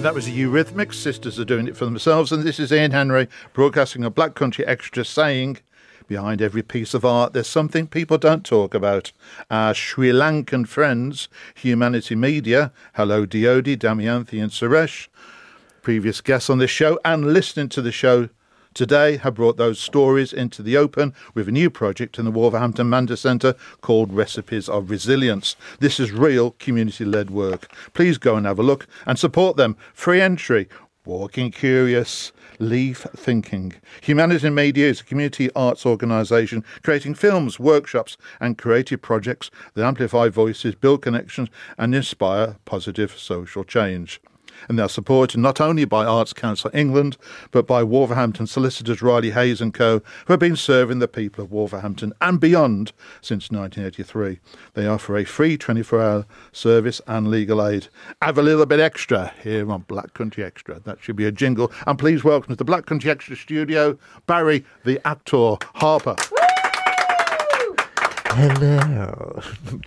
That was the Eurythmics. Sisters are doing it for themselves. And this is Ian Henry broadcasting a Black Country Extra saying, behind every piece of art, there's something people don't talk about. Our Sri Lankan friends, Humanity Media, hello Diodi, Damayanti and Suresh, previous guests on this show and listening to the show today, have brought those stories into the open with a new project in the Wolverhampton Manda Centre called Recipes of Resilience. This is real community-led work. Please go and have a look and support them. Free entry. Walking Curious, Leave Thinking. Humanity Media is a community arts organisation creating films, workshops and creative projects that amplify voices, build connections and inspire positive social change. And they're supported not only by Arts Council England, but by Wolverhampton solicitors Riley Hayes and Co, who have been serving the people of Wolverhampton and beyond since 1983. They offer a free 24-hour service and legal aid. Have a little bit extra here on Black Country Extra. That should be a jingle. And please welcome to the Black Country Extra studio, Barry the actor Harper. Hello.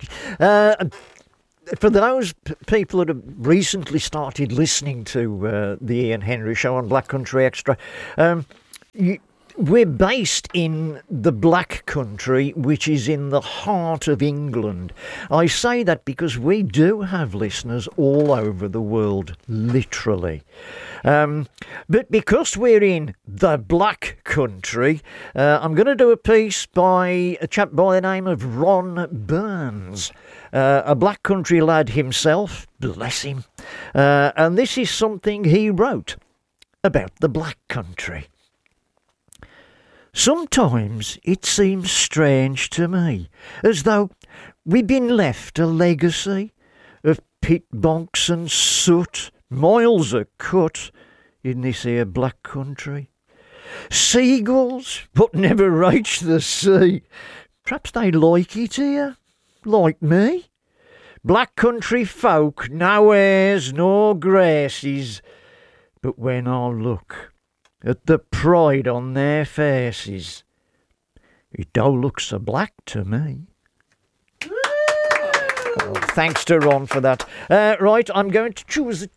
For those people that have recently started listening to the Ian Henry Show on Black Country Extra, we're based in the Black Country, which is in the heart of England. I say that because we do have listeners all over the world, literally. But because we're in the Black Country, I'm going to do a piece by a chap by the name of Ron Burns. A Black Country lad himself, bless him. And this is something he wrote about the Black Country. Sometimes it seems strange to me, as though we've been left a legacy of pit bonks and soot, miles a cut in this here Black Country. Seagulls, but never reach the sea. Perhaps they like it here. Like me. Black Country folk, no airs nor graces, but when I look at the pride on their faces, it don't look so black to me. Oh, thanks to Ron for that. Right, I'm going to choose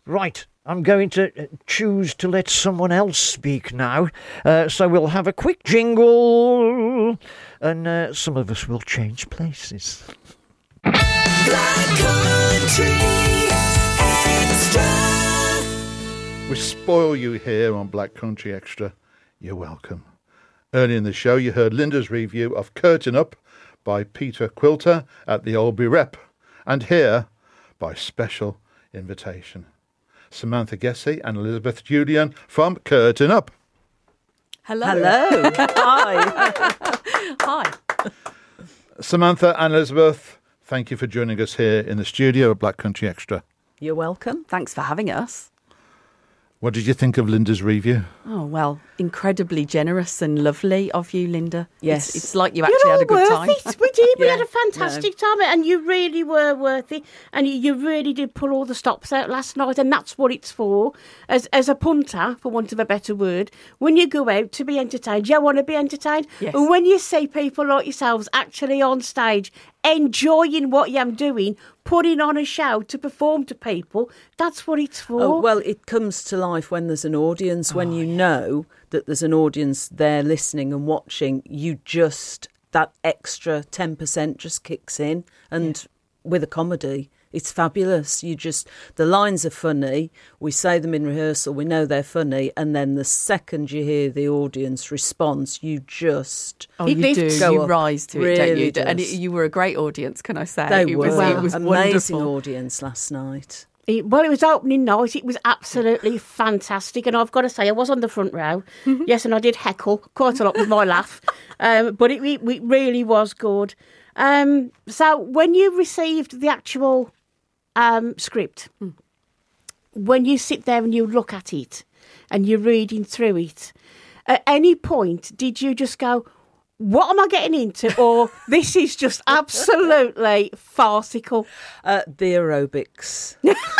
to let someone else speak now. So we'll have a quick jingle, and some of us will change places. Black Country Extra. We spoil you here on Black Country Extra. You're welcome. Earlier in the show, you heard Linda's review of Curtain Up by Peter Quilter at the Albury Rep. And here, by special invitation, Samantha Gessie and Elizabeth Julian from Curtain Up. Hello. Hi. Hi. Samantha and Elizabeth, thank you for joining us here in the studio of Black Country Extra. You're welcome. Thanks for having us. What did you think of Linda's review? Oh, well, incredibly generous and lovely of you, Linda. Yes. It's like you actually had a good time. We did. We Yeah. had a fantastic time, and you really were worthy, and you really did pull all the stops out last night, and that's what it's for. As a punter, for want of a better word, when you go out to be entertained, you want to be entertained. Yes. And when you see people like yourselves actually on stage, enjoying what you're doing, putting on a show to perform to people, that's what it's for. Oh, well, it comes to life when there's an audience, when you know that there's an audience there listening and watching, that extra 10% just kicks in. And with a comedy, it's fabulous. The lines are funny, we say them in rehearsal, we know they're funny, and then the second you hear the audience response, you just... Oh, you do. Go You up. rise to it, Really don't you? does. And you were a great audience, can I say? They it were. was Amazing wonderful. audience last night. It was opening night. It was absolutely fantastic. And I've got to say, I was on the front row. Yes, and I did heckle quite a lot with my laugh. But it really was good. So when you received the actual script, when you sit there and you look at it and you're reading through it, at any point did you just go, what am I getting into? Or this is just absolutely farcical? The aerobics.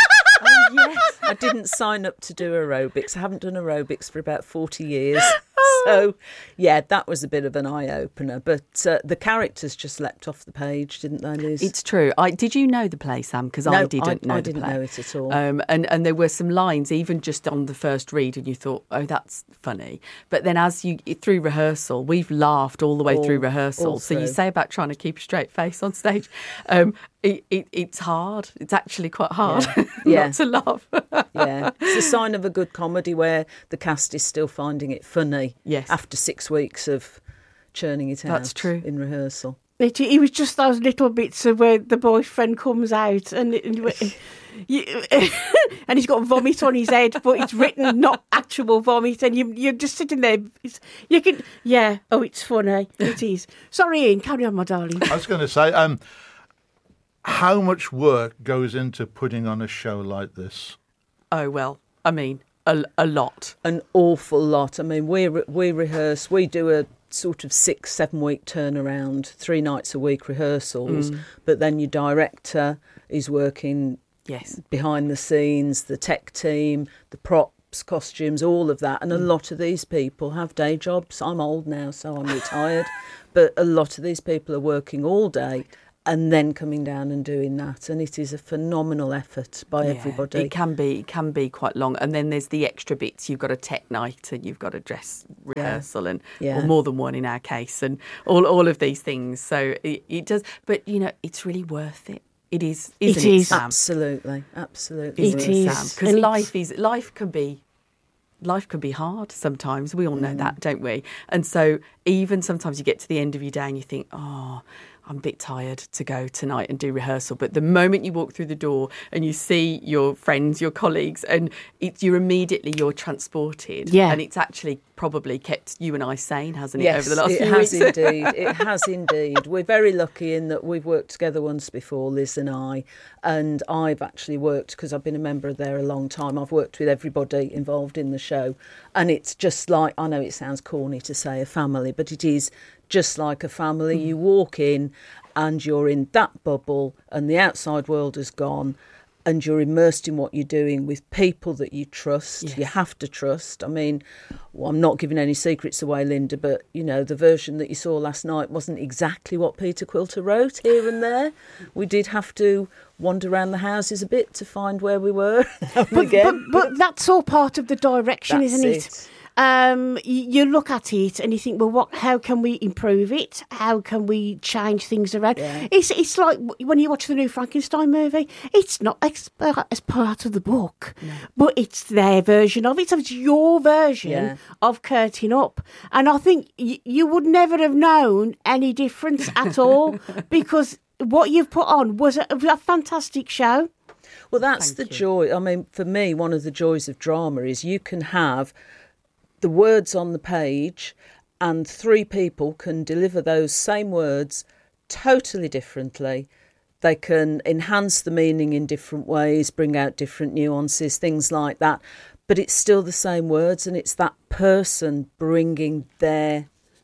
Oh, yes. I didn't sign up to do aerobics. I haven't done aerobics for about 40 years. So, yeah, that was a bit of an eye-opener. But the characters just leapt off the page, didn't they, Liz? It's true. Did you know the play, Sam? Because No, I didn't know I the didn't play. know it at all. And there were some lines, even just on the first read, and you thought, oh, that's funny. But then as you, through rehearsal, we've laughed all the way through rehearsal. all So you through. say about trying to keep a straight face on stage. It's hard. It's actually quite hard Yeah. not to laugh. Yeah, it's a sign of a good comedy where the cast is still finding it funny. Yes. After 6 weeks of churning it out. That's true. In rehearsal. It was just those little bits of where the boyfriend comes out and and he's got vomit on his head, but it's written not actual vomit, and you're just sitting there. It's funny. It is. Sorry, Ian, carry on, my darling. I was going to say, how much work goes into putting on a show like this? Oh, well, I mean, a lot. An awful lot. I mean, we rehearse, we do a sort of 6-7 week turnaround, 3 nights a week rehearsals, but then your director is working Yes. behind the scenes, the tech team, the props, costumes, all of that. And a lot of these people have day jobs. I'm old now, so I'm retired. But a lot of these people are working all day and then coming down and doing that. And it is a phenomenal effort by everybody. It can be quite long. And then there's the extra bits. You've got a tech night and you've got a dress rehearsal and or more than one in our case, and all of these things. So it does. But, it's really worth it. It is, isn't it, Sam? Absolutely. It is. Because life can be hard sometimes. We all know that, don't we? And so even sometimes you get to the end of your day and you think, oh, I'm a bit tired to go tonight and do rehearsal. But the moment you walk through the door and you see your friends, your colleagues, and you're transported. Yeah. And it's actually probably kept you and I sane, hasn't it, Yes, over the last it few has weeks? indeed. It has indeed. We're very lucky in that we've worked together once before, Liz and I, and I've actually worked, because I've been a member there a long time, I've worked with everybody involved in the show, and it's just like, I know it sounds corny to say a family, but it is just like a family. You walk in and you're in that bubble and the outside world has gone, and you're immersed in what you're doing with people that you trust. Yes. You have to trust. I mean, I'm not giving any secrets away, Linda, but, the version that you saw last night wasn't exactly what Peter Quilter wrote here and there. We did have to wander around the houses a bit to find where we were. But that's all part of the direction, That's isn't it? You look at it and you think, well, how can we improve it? How can we change things around? Yeah. It's like when you watch the new Frankenstein movie, it's not as part of the book, but it's their version of it. So it's your version of Curtain Up. And I think you would never have known any difference at all, because what you've put on was a fantastic show. Well, that's the joy. I mean, for me, one of the joys of drama is you can have the words on the page and 3 people can deliver those same words totally differently. They can enhance the meaning in different ways, bring out different nuances, things like that. But it's still the same words, and it's that person bringing their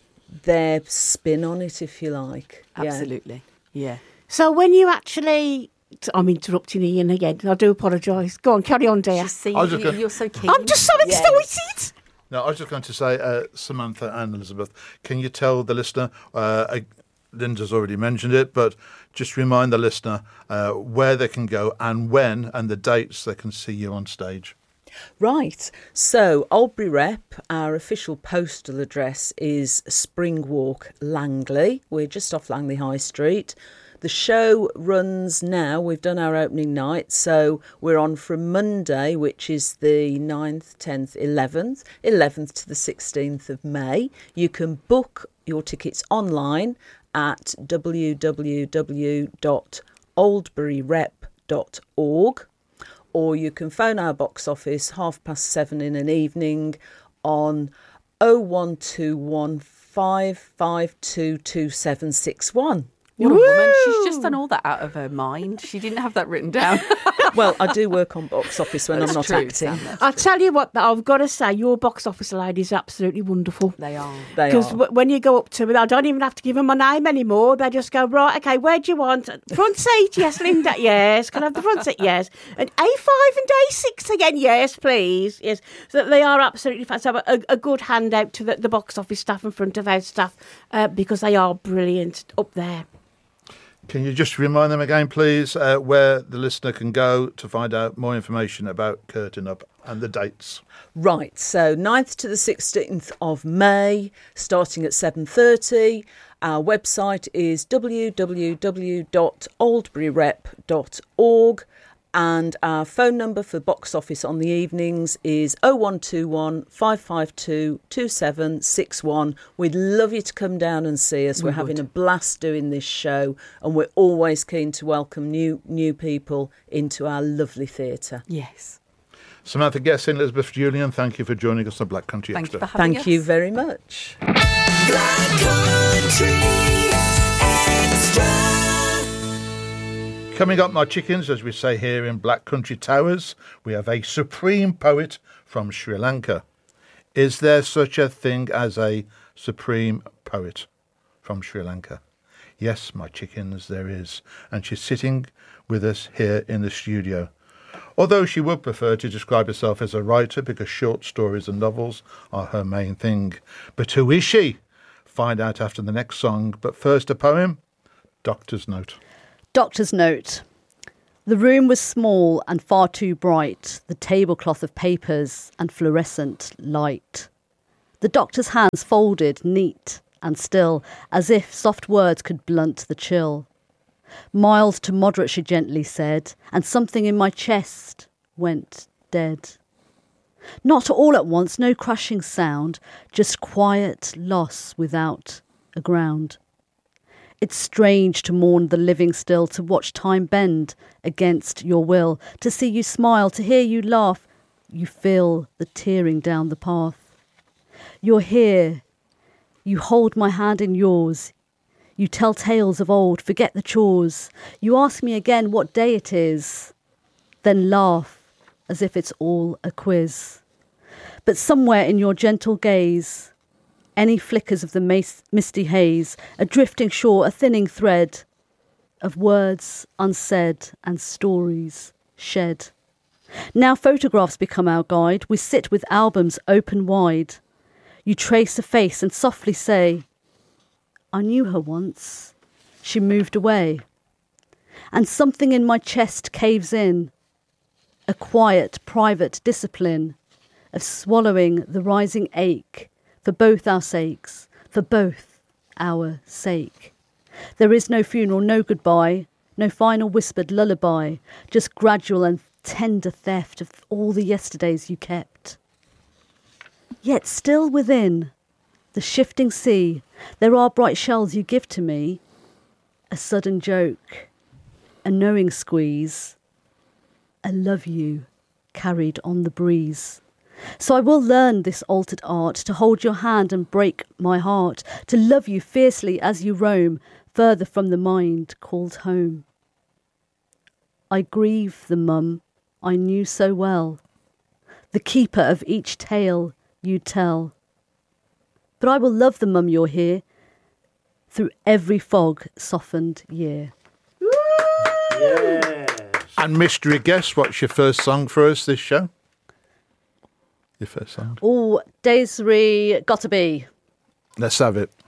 spin on it, if you like. Absolutely, yeah. So when you actually... I'm interrupting Ian again. I do apologise. Go on, carry on, dear. Just see, I was just gonna- you're so keen. I'm just so excited. No, I was just going to say, Samantha and Elizabeth, can you tell the listener, Linda's already mentioned it, but just remind the listener where they can go and when and the dates they can see you on stage. Right. So, Albury Rep, our official postal address is Spring Walk, Langley. We're just off Langley High Street. The show runs now. We've done our opening night, so we're on from Monday, which is the 9th, 10th, 11th to the 16th of May. You can book your tickets online at www.oldburyrep.org, or you can phone our box office 7:30 in an evening on 01215 552 2761. What a woman. She's just done all that out of her mind. She didn't have that written down. Well, I do work on box office when I'm not true, acting. Sam, that's I'll tell you what, I've got to say, your box office lady is absolutely wonderful. They are. They Because are. when you go up to it, I don't even have to give them my name anymore. They just go, right, okay, where do you want? Front seat, yes, Linda, yes. Can I have the front seat? Yes. And A5 and A6 again, yes, please. Yes. So they are absolutely fantastic. So a good handout to the box office staff and front of house staff because they are brilliant up there. Can you just remind them again, please, where the listener can go to find out more information about Curtain Up and the dates? Right, so 9th to the 16th of May, starting at 7:30. Our website is www.oldburyrep.org, and our phone number for box office on the evenings is 0121 552 2761. We'd love you to come down and see us. We're having a blast doing this show, and we're always keen to welcome new people into our lovely theatre. Yes. Samantha Guessing, Elizabeth Julian, thank you for joining us on Black Country Thank Extra. you for having us. Thank you very much. Black Country Extra. Coming up, my chickens, as we say here in Black Country Towers, we have a supreme poet from Sri Lanka. Is there such a thing as a supreme poet from Sri Lanka? Yes, my chickens, there is. And she's sitting with us here in the studio. Although she would prefer to describe herself as a writer because short stories and novels are her main thing. But who is she? Find out after the next song. But first a poem, Doctor's Note. Doctor's note. The room was small and far too bright, the tablecloth of papers and fluorescent light. The doctor's hands folded, neat and still, as if soft words could blunt the chill. Mild to moderate, she gently said, and something in my chest went dead. Not all at once, no crashing sound, just quiet loss without a ground. It's strange to mourn the living still, to watch time bend against your will, to see you smile, to hear you laugh. You feel the tearing down the path. You're here. You hold my hand in yours. You tell tales of old, forget the chores. You ask me again what day it is, then laugh as if it's all a quiz. But somewhere in your gentle gaze, any flickers of the misty haze, a drifting shore, a thinning thread of words unsaid and stories shed. Now photographs become our guide. We sit with albums open wide. You trace a face and softly say, I knew her once. She moved away. And something in my chest caves in, a quiet, private discipline of swallowing the rising ache for both our sakes, for both our sake. There is no funeral, no goodbye, no final whispered lullaby, just gradual and tender theft of all the yesterdays you kept. Yet still within the shifting sea, there are bright shells you give to me, a sudden joke, a knowing squeeze, a love you carried on the breeze. So I will learn this altered art, to hold your hand and break my heart, to love you fiercely as you roam further from the mind called home. I grieve the mum I knew so well, the keeper of each tale you tell. But I will love the mum you're here through every fog softened year. And mystery guest, what's your first song for us this show? Your first song. Oh, Desiree Gotta Be. Let's have it.